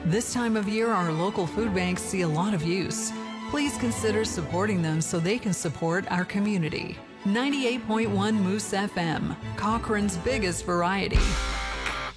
This time of year, our local food banks see a lot of use. Please consider supporting them so they can support our community. 98.1 Moose FM, Cochrane's biggest variety.